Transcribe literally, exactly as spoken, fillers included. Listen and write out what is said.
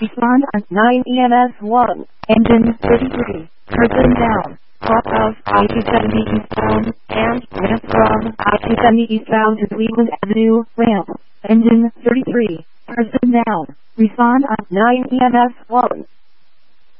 Respond on nine E M S one. Engine thirty-three. Person down. Top of I two seventy eastbound and ramp from I two seventy eastbound to Cleveland Avenue, ramp. Engine thirty-three. Person down. Respond on nine E M S one.